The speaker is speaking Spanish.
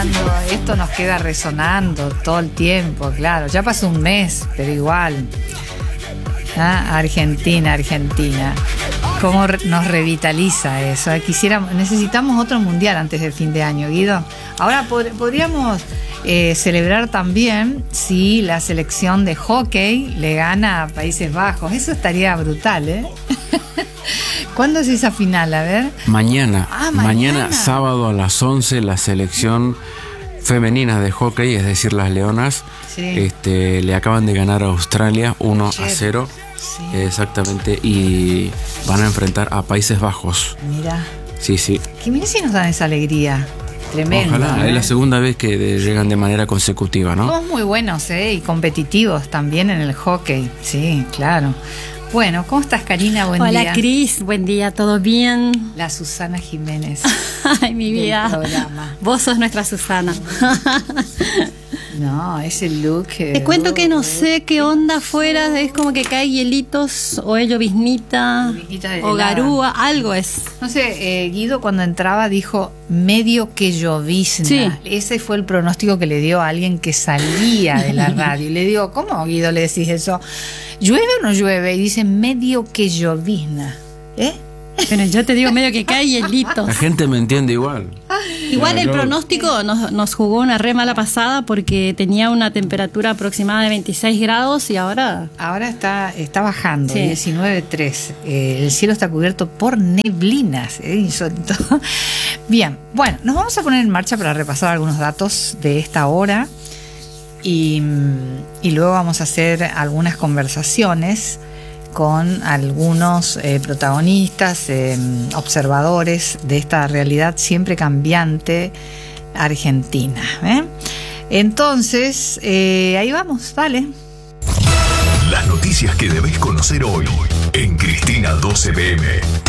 Esto nos queda resonando todo el tiempo, claro. Ya pasó un mes, pero igual. Argentina. ¿Cómo nos revitaliza eso? Necesitamos otro mundial antes del fin de año, Guido. Ahora podríamos celebrar también si la selección de hockey le gana a Países Bajos. Eso estaría brutal, ¿eh? ¿Cuándo es esa final? A ver. Mañana. Mañana sábado a las 11 la selección femenina de hockey, es decir, las Leonas, sí. Le acaban de ganar a Australia 1-0. Sí. Exactamente, y van a enfrentar a Países Bajos. Mira. Sí. Que mira si nos dan esa alegría. Tremendo. Ojalá, es la segunda vez que llegan de manera consecutiva, ¿no? Somos muy buenos, y competitivos también en el hockey. Sí, claro. Bueno, ¿cómo estás, Karina? Buen día. Hola, Cris. Buen día, ¿todo bien? La Susana Jiménez. Ay, mi vida. Programa. Vos sos nuestra Susana. No, ese look. Te cuento que no sé qué onda afuera. Es como que cae hielitos o lloviznita o garúa, algo es. No sé, Guido cuando entraba dijo medio que llovizna. Sí. Ese fue el pronóstico que le dio a alguien que salía de la radio. Y le digo, ¿cómo, Guido, le decís eso? ¿Llueve o no llueve? Y dice medio que llovizna. Pero yo te digo medio que cae hielitos. La gente me entiende igual. Igual el pronóstico nos jugó una re mala pasada porque tenía una temperatura aproximada de 26 grados y ahora está bajando, sí. 19.3. El cielo está cubierto por neblinas, insólito. Bien, bueno, nos vamos a poner en marcha para repasar algunos datos de esta hora y luego vamos a hacer algunas conversaciones con algunos protagonistas, observadores de esta realidad siempre cambiante argentina. Entonces, ahí vamos, dale. Las noticias que debés conocer hoy en Cristina 12 PM.